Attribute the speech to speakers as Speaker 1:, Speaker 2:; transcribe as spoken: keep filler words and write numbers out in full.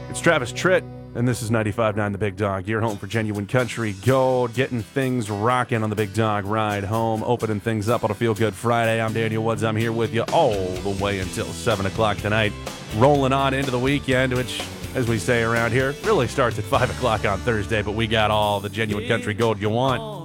Speaker 1: It's Travis Tritt, and this is ninety-five point nine The Big Dog. You're home for genuine country gold, getting things rocking on the Big Dog ride home, opening things up on a Feel Good Friday. I'm Daniel Woods. I'm here with you all the way until seven o'clock tonight, rolling on into the weekend, which, as we say around here, really starts at five o'clock on Thursday, but we got all the genuine country gold you want